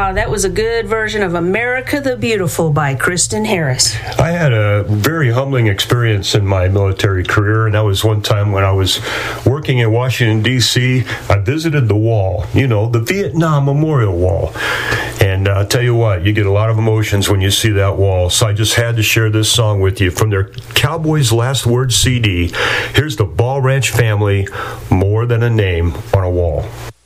That was a good version of America the Beautiful by Kristen Harris. I had a very humbling experience in my military career, and that was one time when I was working in Washington, D.C. I visited the wall, the Vietnam Memorial Wall. And I'll tell you what, you get a lot of emotions when you see that wall. So I just had to share this song with you from their Cowboys Last Word CD. Here's the Ball Ranch Family, More Than a Name on a Wall.